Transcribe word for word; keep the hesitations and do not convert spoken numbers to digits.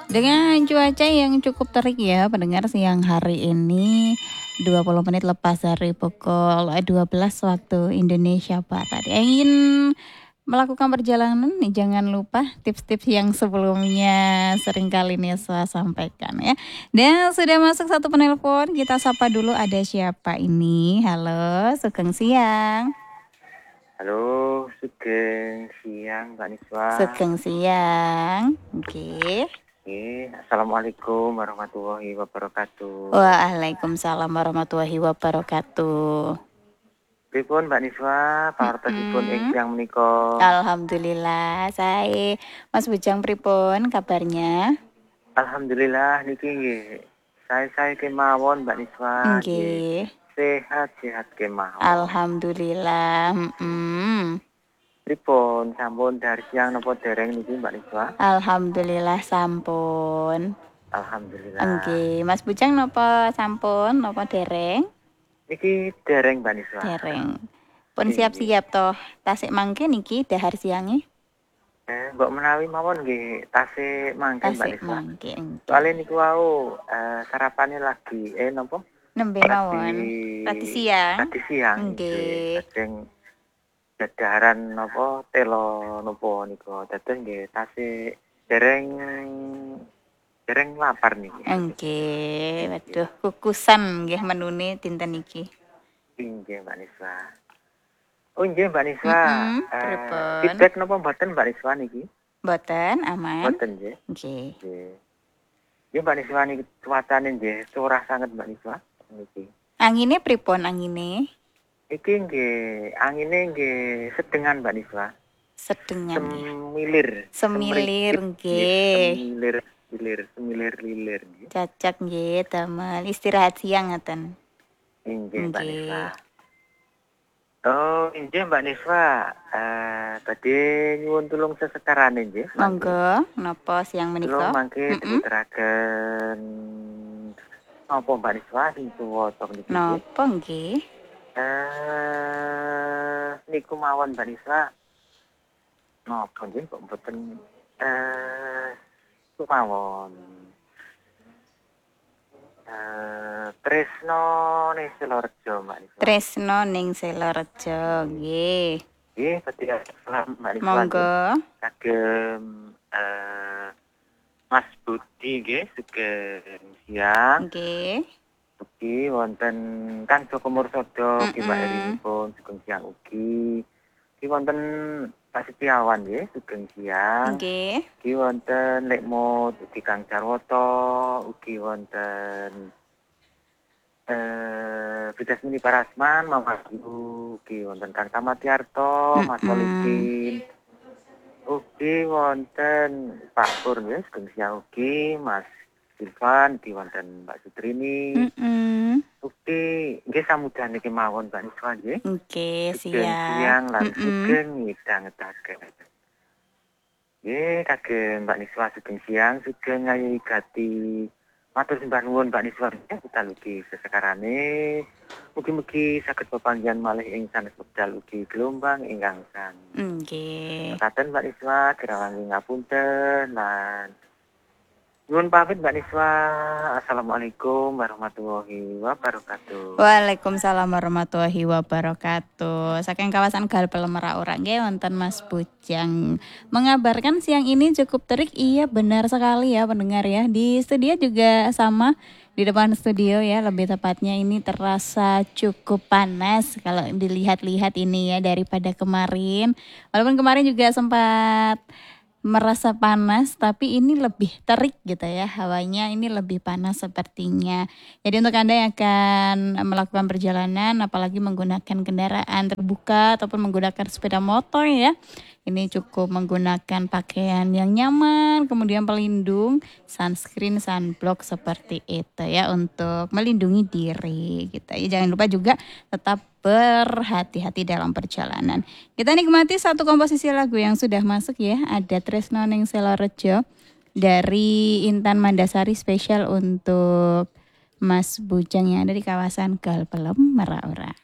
Dengan cuaca yang cukup terik ya pendengar siang hari ini dua puluh menit lepas dari pukul dua belas waktu Indonesia Barat. Yang ingin melakukan perjalanan nih jangan lupa tips-tips yang sebelumnya seringkali Nisa sampaikan ya. Dan sudah masuk satu penelpon, kita sapa dulu ada siapa ini. Halo, sugeng siang. Halo, sugeng siang Mbak Niswa. Sugeng siang. Oke. Oke, Assalamualaikum warahmatullahi wabarakatuh. Waalaikumsalam warahmatullahi wabarakatuh. Pripun Mbak Niswa, pawartosipun ing Mm-mm. siang menika? Alhamdulillah, saya Mas Bujang pripun kabarnya? Alhamdulillah niki nggih. Saya-saya kemawon Mbak Niswa nggih. Nggih. Sehat-sehat kemawon. Alhamdulillah. Mm-mm. Pripun sampun dari siang napa dereng niki Mbak Niswa? Alhamdulillah sampun. Alhamdulillah. Nggih, Mas Bujang napa sampun napa dereng? Niki dereng Mbak Niswa. Dereng. Pun Nggih. siap-siap toh tasik mangke niki dahar siange. Eh, mbok menawi mawon nggih tasik mangke Mbak Tasik Niswa. mangke. Soalnya niku wau eh, sarapannya lagi eh nopo? Nembe mawon. Tadi siang. Tadi siang Nggih. Lajeng dadaran nopo telo nopo niku. Dados nggih tasik dereng dereng lapar niki. Nggih, waduh kukusan nggih menune dinten iki. Nggih Mbak Niswa. Oh nggih Mbak Niswa. Mm-mm, Eh, pripun? feedback nopo mboten Mbak Niswa niki? Mboten aman. Mboten nggih. Nggih. Nggih. Nggih Mbak Niswa niki cuacane nggih curah sangat Mbak Niswa niki. Angine pripun angine? Iki nggih angine nggih sedengan Mbak Niswa. Sedengan ya. Semilir. Semilir Semrikit, nggih. Semilir, semilir, semilir lilir nggih. Cacak nggih damel istirahat siang ngaten. Nggih Mbak Nggih. Niswa. Oh, nggih Mbak Niswa. Eh, badhe nyuwun tulung sesekarane nggih. Monggo, napa siang Tulung menika? mangke Mm-mm. dituturaken napa Mbak Niswa sing tuwa tok niki. Napa nggih? Eh, niku mawon Mbak Niswa. Napa nggih kok mboten eh mawon. Eh, Tresno ning Silorejo Mbak Niswa. Tresno ning Silorejo nggih. Nggih, badhe salam Mbak Niswa. Monggo. Kagem eh Mas Budi nggih sugeng siang. Nggih. Ugi wonten Kang Joko Mursodo ugi Mbak Mm-mm. Erinipun sugeng siang ugi. Ugi wonten Pak Setiawan nggih sugeng siang. Nggih. Ugi wonten Lekmut ugi Kang Jarwoto ugi wonten eh Bidas Mini Parasman Mama Ayu ugi wonten Kang Tamatiarto Mas Mm-mm. Solikin ugi wonten Pak Pur nggih sugeng siang ugi Mas Irfan ugi wonten Mbak Sutrini Mm-mm. ugi nggih samudyan niki mawon Mbak Niswa nggih. Oke, Sugeng siap. siang lan Mm-mm. sugeng midhangetaken. Nggih, kagem Mbak Niswa sugeng siang, sugeng ngayi gati. Matur sembah nuwun Mbak Niswa kita ugi sesekarane. Mugi-mugi saged pepanggihan malih ing sanes wekdal ugi gelombang ingkang sami. Nggih. Mekaten Mbak Niswa kirawangi ngapunten lan nuwun pamit Mbak Niswa. Assalamualaikum warahmatullahi wabarakatuh. Waalaikumsalam warahmatullahi wabarakatuh. Saking kawasan Galpel Merak nggih wonten Mas Bujang mengabarkan siang ini cukup terik. Iya benar sekali ya pendengar ya. Di studio juga sama, di depan studio ya lebih tepatnya ini terasa cukup panas kalau dilihat-lihat ini ya daripada kemarin. Walaupun kemarin juga sempat merasa panas tapi ini lebih terik gitu ya, hawanya ini lebih panas sepertinya. Jadi untuk Anda yang akan melakukan perjalanan apalagi menggunakan kendaraan terbuka ataupun menggunakan sepeda motor ya, ini cukup menggunakan pakaian yang nyaman, kemudian pelindung, sunscreen, sunblock seperti itu ya untuk melindungi diri gitu ya. Jangan lupa juga tetap berhati-hati dalam perjalanan. Kita nikmati satu komposisi lagu yang sudah masuk ya. Ada Tresno ning Silorejo dari Intan Mandasari spesial untuk Mas Bujang yang ada di kawasan Galpelem Merak.